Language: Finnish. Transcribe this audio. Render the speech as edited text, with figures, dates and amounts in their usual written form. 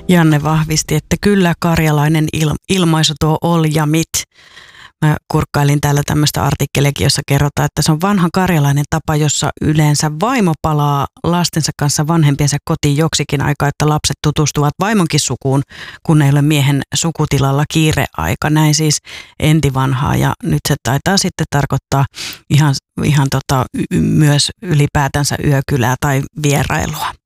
Janne vahvisti, että kyllä karjalainen ilmaisu tuo ol ja mit. Mä kurkkailin täällä tämmöistä artikkeliakin, jossa kerrotaan, että se on vanha karjalainen tapa, jossa yleensä vaimo palaa lastensa kanssa vanhempiensa kotiin joksikin aikaa, että lapset tutustuvat vaimonkin sukuun, kun ei ole miehen sukutilalla kiireaika. Näin siis entivanhaa, ja nyt se taitaa sitten tarkoittaa ihan myös ylipäätänsä yökylää tai vierailua.